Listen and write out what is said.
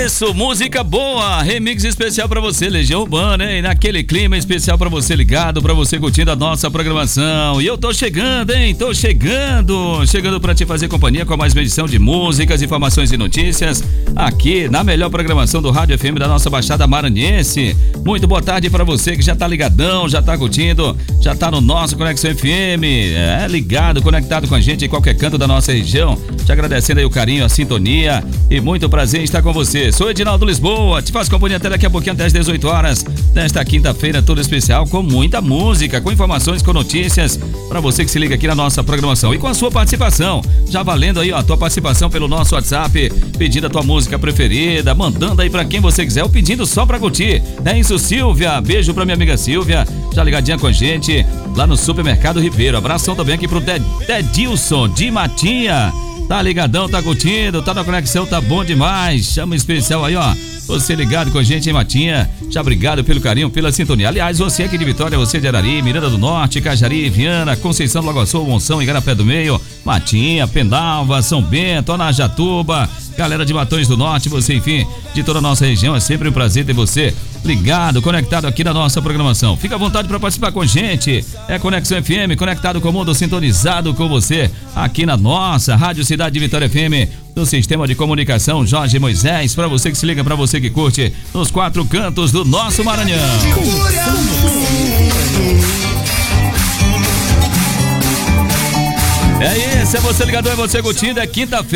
Isso, música boa, remix especial pra você, Legião Urbana, hein? Naquele clima especial pra você ligado, pra você curtindo a nossa programação. E eu tô chegando, hein? Tô chegando pra te fazer companhia com mais uma edição de músicas, informações e notícias aqui na melhor programação do Rádio FM da nossa Baixada Maranhense. Muito boa tarde pra você que já tá ligadão, já tá curtindo, já tá no nosso Conexão FM, ligado, conectado com a gente em qualquer canto da nossa região. Te agradecendo aí o carinho, a sintonia e muito prazer em estar com você. Sou Edinaldo Lisboa, te faço companhia até daqui a pouquinho, até às 18 horas desta quinta-feira, toda especial, com muita música, com informações, com notícias, para você que se liga aqui na nossa programação e com a sua participação, já valendo aí, ó, a tua participação pelo nosso WhatsApp, pedindo a tua música preferida, mandando aí para quem você quiser, ou pedindo só pra curtir. É isso, Silvia, beijo pra minha amiga Silvia, já ligadinha com a gente lá no Supermercado Ribeiro. Abração também aqui pro Tedilson de Matinha. Tá ligadão, tá curtindo, tá na conexão, tá bom demais. Chama especial aí, ó. Você ligado com a gente em Matinha. Já obrigado pelo carinho, pela sintonia. Aliás, você aqui de Vitória, você de Arari, Miranda do Norte, Cajari, Viana, Conceição do Lagoa Sul, Monção, Igarapé do Meio, Matinha, Pendalva, São Bento, Anajatuba, galera de Matões do Norte, você, enfim, de toda a nossa região. É sempre um prazer ter você ligado, conectado aqui na nossa programação. Fica à vontade para participar com a gente. É Conexão FM, conectado com o mundo, sintonizado com você aqui na nossa Rádio Cidade de Vitória FM, do Sistema de Comunicação Jorge Moisés, para você que se liga, para você que curte nos quatro cantos do nosso Maranhão. É isso, é você ligador, é você curtindo, é quinta-feira.